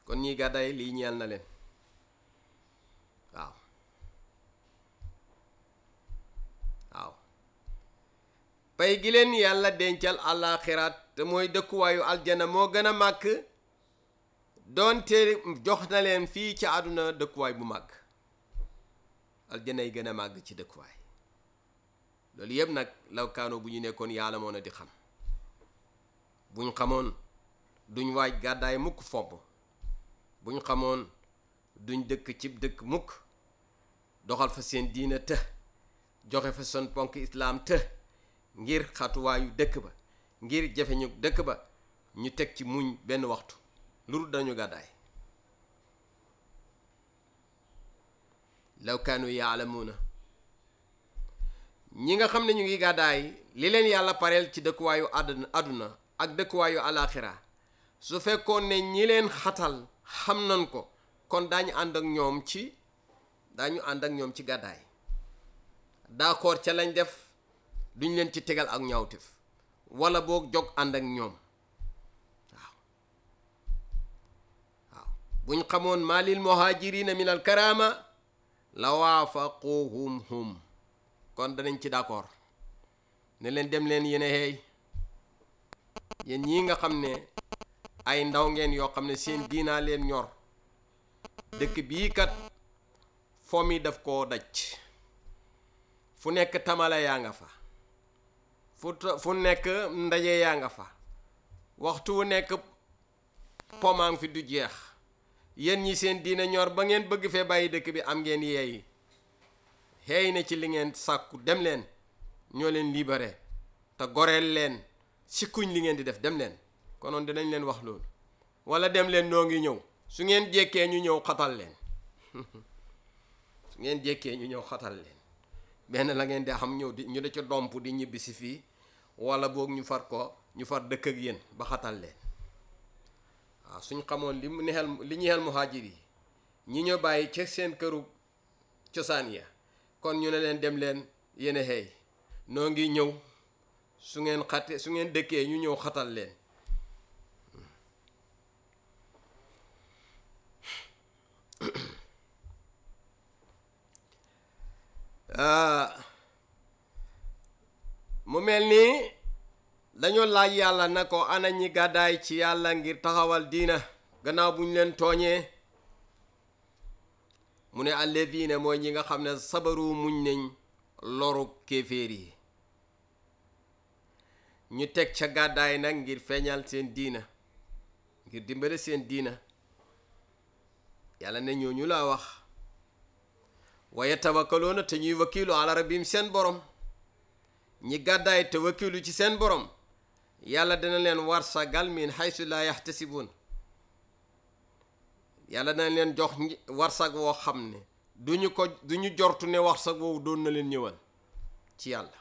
kon ñi gàddaay lii ñeel na leen waaw waaw pay gi leen yàlla dencal àllaaxiraat te mooy dëkkuwaayu aljana moo gën a màgg doonte jox na leen fii ci àdduna dëkkuwaay bu màgg aljana yi gën a màgg ci dëkkuwaay loolu yëpp nag law kaano bu ñu nekkoon yàlla moo na di xam buñ xamoon duñ waaj gàddaay mukk fobb buñ xamoon duñ dëkk cib dëkk mukk doxal fa seen diina të joxe fa seen ponk islaam të ngir xatuwaayu dëkk ba ngir jafeñu dëkk ba ñu teg ci muñ benn waxtu lu dul dañu gàddaay law kaanu yaalamuuna ñi nga xam ne ñu ngi gàddaay li leen yàlla pareel ci dëkkuwaayu àdduna ak dëkkuwaayu alaaxira su fekkoon ne ñi leen xatal xam nañ ko kon daañu ànd ak ñoom ci gàddaay d'accord ca lañ def duñ leen ci tegal ak ñaawteef wala boog jog ànd ak ñoom waaw buñ xamoon maa lil muhaajirina min al karama la waafaquhum hum kon danañ ci d'accord ne leen dem leen yéen hey yéen ñii nga xam ne ay ndaw ngeen yoo xam ne seen diinaa leen ñor dëkk bii kat fomi daf koo daj fu nekk tamala yaa nga fa fu nekk ndaje yaa nga fa waxtu wu nekk pomaang fi du jeex yéen ñi seen diina ñor ba ngeen bëgg fee bàyyi dëkk bi am ngeen yeey xeey na ci li ngeen sàkku dem leen ñoo leen libéré te goreel leen sikkuñ li ngeen di def dem leen konoon dinañ leen wax loolu wala dem leen noo ngi ñëw su ngeen jékkee ñu ñëw xatal leen su ngeen jékkee ñu ñëw xatal leen benn la ngeen di xam ñëw di ñu da ca domp di ñibbi si fii wala boog ñu far dëkk ak yéen ba xatal leen waaw suñ xamoon li ñeel muhaajir yi ñi ñoo bàyyi ca seen këru cosaan ya kon ñu ne leen dem leen yéen a xeey noo ngi ñëw su ngeen dëkkee ñu ñëw xatal leen mu mel ni dañoo laaj yàlla na ko ana ñi gàddaay ci yàlla ngir taxawal diina gannaaw bu ñu leen tooñee mu ne alladina mooy ñi nga xam ne sabaru muñ nañ loru kéeféer yi ñu teg ca gàddaay nag ngir feeñal seen diina ngir dimbale seen diina yàlla ne ñooñu laa wax wa yatawakkaloona te ñuy wakkiilu ala rabbim seen borom ñi gàddaay te wakkiilu ci seen borom yàlla dina leen warsagal min haysu la yaxtasibun yàlla dina leen jox warsag woo xam ne duñu jortu ne warsag woowu doon na leen ñëwal ci yàlla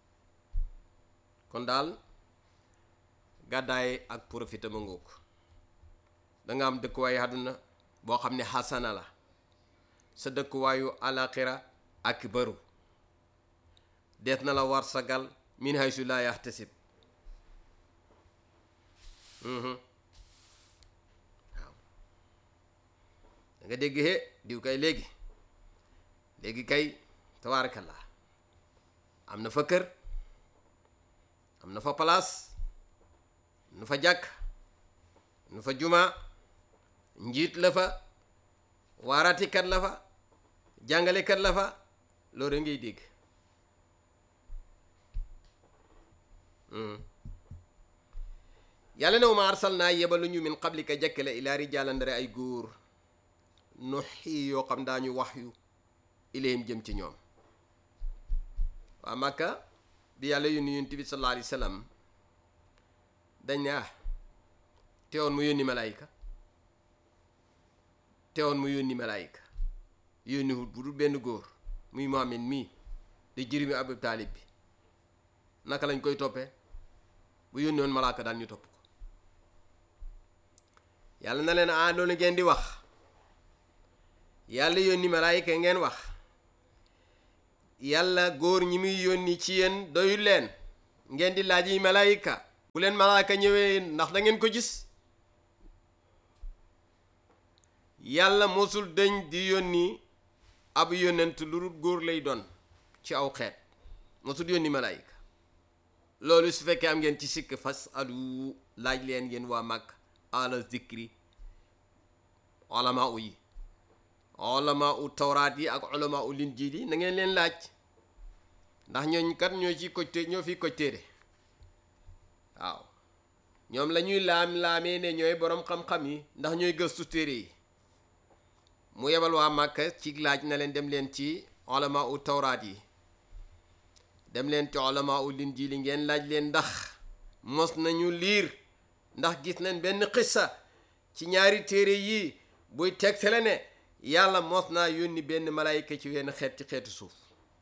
kon daal gàddaay ak profité ma ngoog danga am dëkkuwaayu àdduna boo xam ne xasana la sa dëkkuwaayu alaxira ak baru deet na la warsagal min haysu la yaxtasib waaw da nga dégg diw kay léegi kay tabaarakallah am na fa kër am na fa palaas am na fa jàkk am na fa juma njiit la fa waaratikat la fa jàngalekat la fa loolu ngay dégg yàlla ne ma arsalnaa yebaluñu min qablika jëkkale ilaa rijaalan ndare ay góor nuxi yoo xam daañu wax yu ilayhim jëm ci ñoom waa Makka bi yàlla yónni yonent bi sallallahu alayhi wa sallam dañ ne teewoon mu yónni malaayika yónni wut bu dul benn góor muy Muhammad mii di jirimi Abu Taalib bi naka lañ koy toppee bu yónni woon malaaka daal ñu topp ko yàlla na leen loolu ngeen di wax yàlla yónni malaayika ngeen wax yàlla góor ñi muy yónni ci yéen doyul leen ngeen di laaj yi malaayika bu leen malaaka ñëwee ndax da ngeen ko gis yàlla mosul dañ di yónni ab yónnent lu dul góor lay doon ci aw xeet mosul yónni malaayika loolu su fekkee am ngeen ci sikk fas alu laaj leen yéen waa mag ala zikri ulama yi ulama u tawraat yi ak ulama u linjiil yi na ngeen leen laaj ndax ñooñ kat ñoo ci koj té ñoo fi koj téere waaw ñoom la ñuy laam-laamee ne ñooy boroom xam-xam yi ndax ñooy gëstu téere yi mu yebal waa Màkka ci laaj na leen dem leen ci ulama u tawraat yi dem leen ci ulama u linjiil yi ngeen laaj leen ndax mos nañu liir ndax gis nañ benn xissa ci ñaari téere yii buy tegtale ne yàlla mos naa yónni benn malaayika ci wenn xeet ci xeetu suuf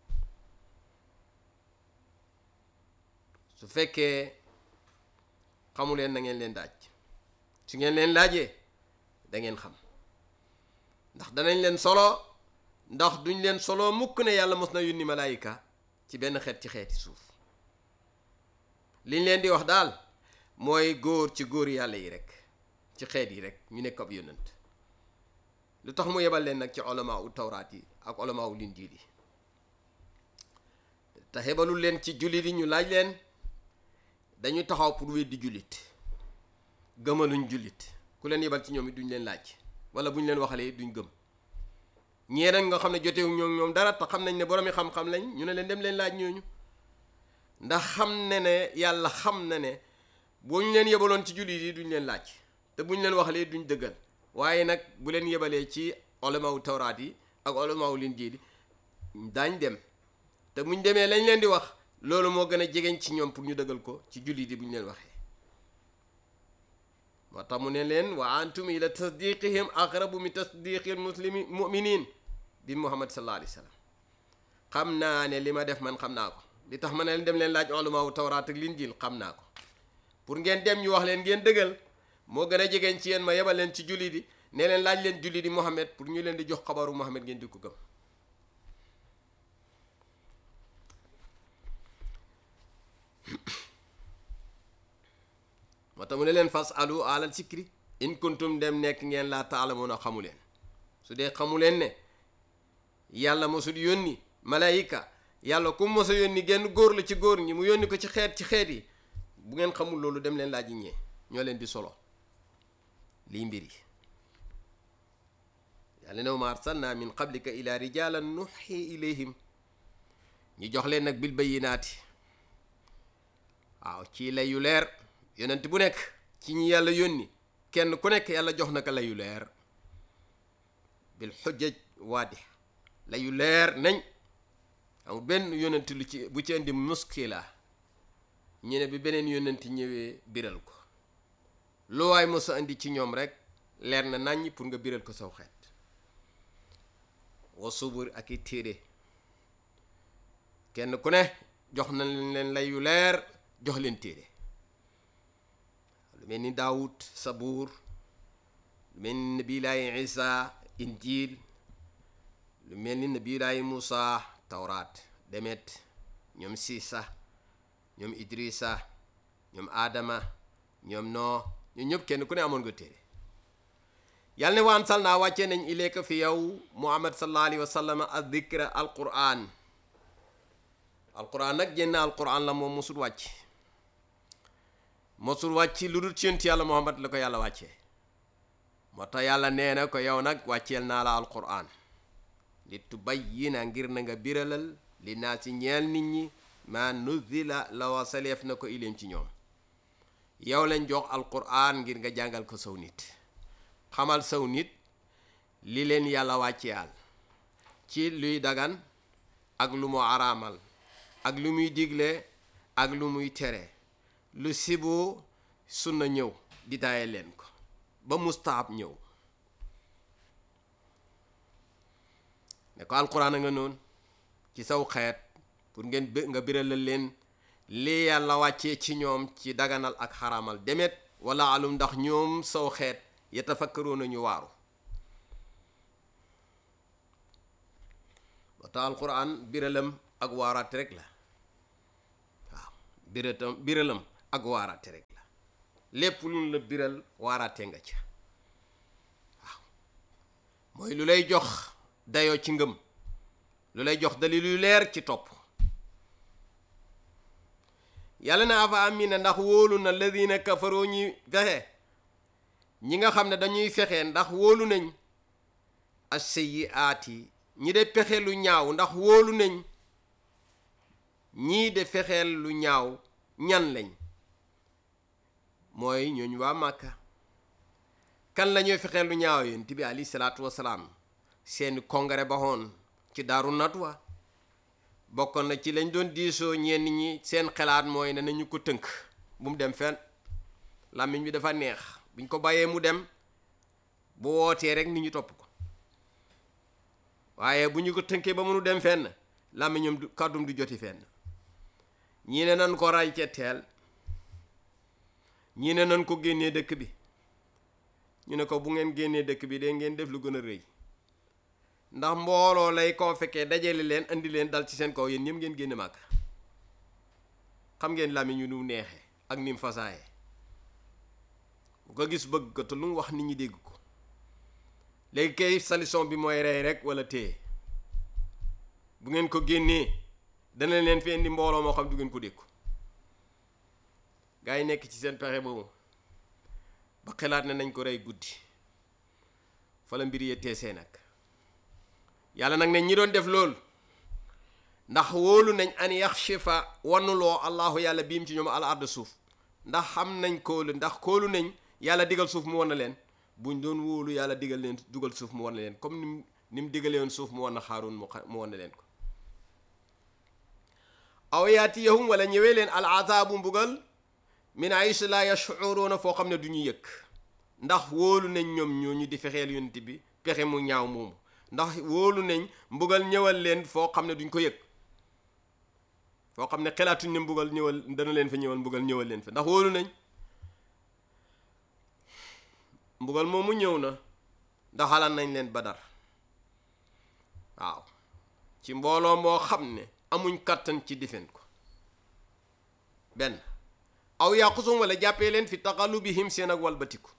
su fekkee xamu leen na ngeen leen laaj su ngeen leen laajee da ngeen xam ndax danañ leen solo ndax duñ leen solo mukk ne yàlla mos na yónni malaayika ci benn xeet ci xeeti suuf liñ leen di wax daal mooy góor ci góor yàlla yi rek ci xeet yi rek ñu nekk ab yónnent lu tax mu yebal leen nag ci ulama u tawraat yi ak ulama u linjiil yi te yebalul leen ci jullit yi ñu laaj leen dañu taxaw pour weddi jullit gëmaluñ jullit ku leen yebal ci ñoom it duñ leen laaj wala buñ leen waxalee duñ gëm ñeneen nga xam ne jotewu ñoom dara te xam nañ ne boroomi xam-xam lañ ñu ne leen dem leen laaj ñooñu ndax xam ne yàlla xam na ne boo ñu leen yebaloon ci jullit yi duñ leen laaj te buñ leen waxalee duñ dëggal waaye nag bu leen yebalee ci ulama u tawraat yi ak ulama u linjiil yi daañ dem te buñ demee lañ leen di wax loolu moo gën a jegeñ ci ñoom pour ñu dëggal ko ci jullit yi bu ñu leen waxee moo tax mu ne leen wa antum ila tasdiqihim aqrabu min tasdiqil muslimi muminin bi muhammad sallallahu alayhi wa sallam xam naa ne li ma def man xam naa ko li tax ma ne leen dem leen laaj ulama wu tawraat ak linjiil xam naa ko pour ngeen dem ñu wax leen ngeen dëggal moo gën a jegeñ ci yéen ma yebal leen ci jullit yi ne leen laaj leen jullit yi muhammad pour ñu leen di jox xabaru muhammad ngeen di ko gëm moo tax mu ne leen fas alu alal sikri in kuntum dem nekk ngeen laa taalamuuna xamu leen su dee xamu leen ne yàlla mosul yónni malaayika yàlla ku mos a yónni genn góor la ci góor ñi mu yónni ko ci xeet yi bu ngeen xamul loolu dem leen laaj ñee ñoo leen di solo lii mbir yi yàlla ne wa maa arsalnaa min qablika ila rijalan nuhi ilayhim ñu jox leen nag bil bayyinaati waaw ci lay yu leer yonent bu nekk ci ñi yàlla yónni kenn ku nekk yàlla jox na ko layu leer bil xujjaj waadih layu leer nañ amul benn yonent lu ci bu ci indi muskila ñu ne bi beneen yonent ñëwee biral ko lu waay mos a indi ci ñoom rek leer na naññ pour nga biral ko saw xeet wa subur ak i téere kenn ku ne jox na leen layu leer jox leen téere lu mel ni Daawud Sabuur lu mel ni Nabiyulaahi Isa Injiil lu mel ni Nabiyulaahi Muusa Tawraat Demet ñoom Siisa ñoom Idrisa ñoom Adama ñoom Noo ñoom ñëpp kenn ku ne amoon nga téere yàlla ne waan sal naa wàccee nañ ilayka fi yow Muhammad sallallahu alayhi wa sallam ad-dikra al-Qur'an nag génn al-Qur'an la moom mosul wàcc lu dul ci yonent yàlla Muhammad la ko yàlla wàccee moo tax yàlla nee na ko yow nag wàcceel naa la al-Qur'an li tubayyina ngir na nga biralal li naa si ñeel nit ñi ma nuzila la wasaleef na ko ileem ci ñoom yow lañ jox al-Qur'an ngir nga jàngal ko saw nit xamal saw nit li leen yàlla wàcceel ci luy dagan ak lu mu araamal ak lu muy digle ak lu muy tere lu sibu sunna ñëw di taaye leen ko ba mustaab ñëw ne ko alquran a nga noonu ci saw xeet pour ngeen nga biralal leen li yàlla wàccee ci ñoom ci daganal ak xaraamal demet wala alum ndax ñoom saw xeet yatafakkaroon nañu waaru ba tax alquran biralam ak waaraate rek la waaw biralam ak waaraate rek la lépp lu la biral waaraate nga ca waaw mooy lu lay jox dayoo ci ngëm, lu lay jox dalil lu leer ci topp. yàlla na afa amina ndax wóolu na alladina kafaroo ñi fexe, ñi nga xam ne dañuy fexe ndax wóolu nañ as-sayyiaati ñi de pexe lu ñaaw ndax wóolu nañ ñii de fexeel lu ñaaw ñan lañ, mooy ñooñu waa Màkka. kan la ñuy fexeel lu ñaaw yonent bi alayhi salaatu wasalaam seeni congrès baxoon ci Daaru Nadwa bokkoon na ci lañ doon diisoo ñenn ñi seen xalaat mooy ne nañu ko tënk bu mu dem fenn, làmmiñ bi dafa neex, buñ ko bàyyee mu dem bu wootee rek nit ñu topp ko, waaye bu ñu ko tënkee ba mënu dem fenn làmmiñam kàddum du joti fenn. ñii ne nan ko ray ca teel, ñii ne nan ko génnee dëkk bi, ñu ne ko bu ngeen génnee dëkk bi de ngeen def lu gën a rëy, ndax mbooloo lay koo fekkee dajale leen andi leen dal ci seen kaw yéen ñëpp ngeen génne màgg. xam ngeen làmmiñ ñu nu neexee ak ni mu fasaaye, bu ko gis bëgg ko te lu mu wax nit ñi dégg ko. léegi kay solution bi mooy rey rek wala téye. bu ngeen ko génnee dana leen fi indi mbooloo moo xam du ngeen ko dékku. gaa yi nekk ci seen pexe boobu ba xalaat ne nañ ko rey guddi, fa la mbir yee teesee nag. yàlla nag ne ñi doon def loolu ndax wóolu nañ an yaxshifa wannuloo allahu yàlla biim ci ñoom al ard suuf, ndax xam nañ kóolu, ndax kóolu nañ yàlla digal suuf mu wan na leen. buñ doon wóolu yàlla digal leen dugal suuf mu wan na leen, comme ni mu digalee woon suuf mu wan na Xaaruun mu wan na leen ko. aw yaatiyahum wala ñëwee leen al azaabu mbugal min aysu laa yash'uruuna foo xam ne du ñu yëg, ndax wóolu nañ ñoom ñooñu di fexeel yonent bi pexe mu ñaaw moomu, ndax wóolu nañ mbugal ñëwal leen foo xam ne duñ ko yëg, foo xam ne xelaatuñ ne mbugal ñëwal dana leen fa ñëwal mbugal ñëwal leen fa, ndax wóolu nañ mbugal moomu ñëw na ndax xalaat nañ leen Badar. waaw ci mbooloo moo xam ne amuñ kàttan ci difen ko. benn aw yàqusum wala jàppee leen fi taqallubihim seen ak walbatiku,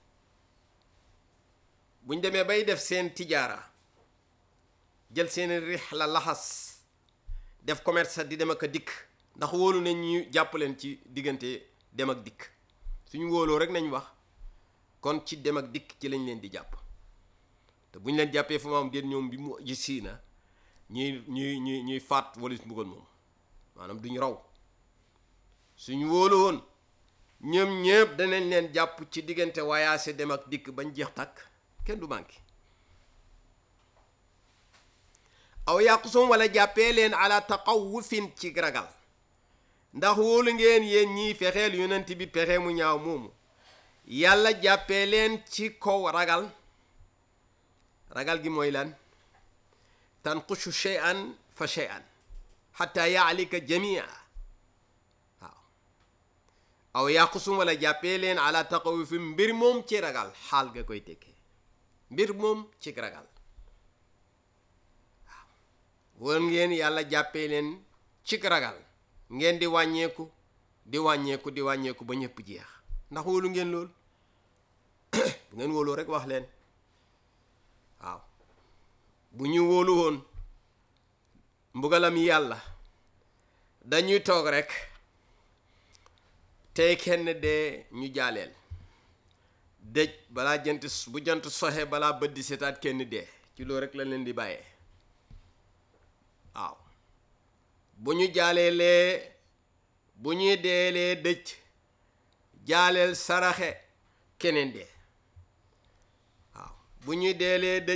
buñ demee bay def seen tijaara jël seen rihla laxas def commerce di dem ak a dikk, ndax wóolu nañ ñu jàpp leen ci diggante dem ak dikk. suñu wóoloo rek nañ wax kon ci dem ak dikk ci lañ leen di jàpp, te buñ leen jàppee fu ma am déet ñoom bi mu ji siina ñuy faat walis mbugal moom, maanaam duñ raw. suñu wóolu woon ñoom ñëpp danañ leen jàpp ci diggante wayaase dem ak dikk bañ jeex tàkk, kenn du manqué. aw yàqusum wala jàppee leen ala taqawufin ci ragal, ndax wóolu ngeen yéen ñiy fexeel yonent bi pexe mu ñaaw moomu, yàlla jàppee leen ci kaw ragal. ragal gi mooy lan? tanqushu shay'an fa shay'an hatta ya'lika jamia. waaw aw yàqusum wala jàppee leen ala taqawufin mbir moom ci ragal, xaal ga koy tekkee mbir moom ci ragal. waaw woon ngeen yàlla jàppee leen ci ragal, ngeen di wàññeeku di wàññeeku di wàññeeku ba ñëpp jeex, ndax wóolu ngeen lool? bu ngeen wóoloo rek wax leen. waaw bu ñu wóolu woon mbugalam yàlla dañuy toog rek tey kenn dee ñu jaaleel dëj balaa bu jant soxe balaa bët di setaat kenn dee, ci loolu rek la leen di bàyyee. waaw bu ñu jaaleelee bu ñuy deelee dëj jaaleel saraxe keneen dee. waaw bu ñuy deelee dëj